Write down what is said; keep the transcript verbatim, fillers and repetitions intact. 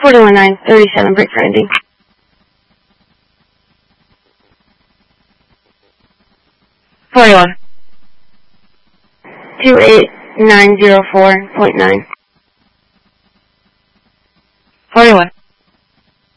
forty-one nine thirty-seven, break for ending. forty-one. two eight nine zero four point nine. forty-one.